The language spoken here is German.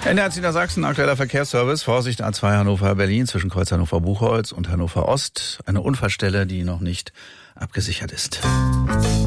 NDR Niedersachsen, aktueller Verkehrsservice. Vorsicht, A2 Hannover-Berlin zwischen Kreuz Hannover-Buchholz und Hannover-Ost. Eine Unfallstelle, die noch nicht abgesichert ist.